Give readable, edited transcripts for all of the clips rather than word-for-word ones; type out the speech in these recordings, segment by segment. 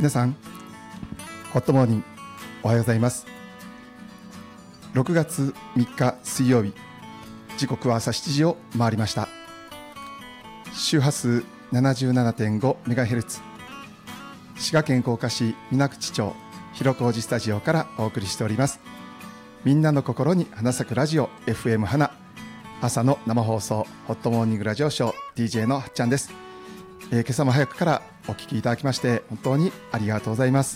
皆さんホットモーニングおはようございます。6月3日水曜日、時刻は朝7時を回りました。周波数 77.5MHz、 滋賀県甲賀市水口町広小路スタジオからお送りしております。みんなの心に花咲くラジオ FM 花、朝の生放送ホットモーニングラジオショー DJ のはっちゃんです。今朝も早くからお聞きいただきまして本当にありがとうございます。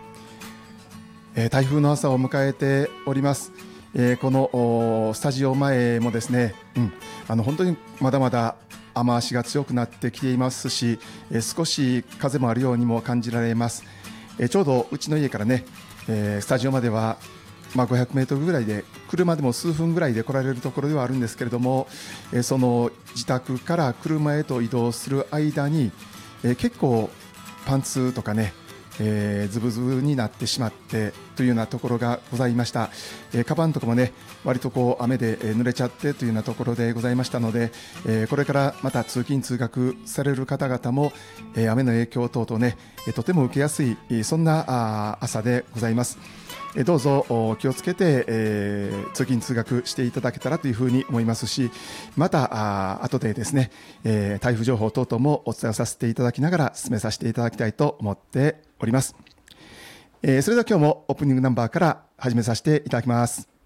台風の朝を迎えております。このスタジオ前もですね、本当にまだまだ雨足が強くなってきていますし、少し風もあるようにも感じられます。ちょうどうちの家からね、スタジオまでは500メートルぐらいで、車でも数分ぐらいで来られるところではあるんですけれども、その自宅から車へと移動する間に、結構パンツとかね、ズブズブになってしまってというようなところがございました。カバンとかもね、割とこう雨で濡れちゃってというようなところでございましたので、これからまた通勤通学される方々も、雨の影響等々ね、とても受けやすい、そんな朝でございます。どうぞ気をつけて、通勤通学していただけたらというふうに思いますし、また後でですね、台風情報等々もお伝えさせていただきながら進めさせていただきたいと思っております。それでは今日もオープニングナンバーから始めさせていただきます。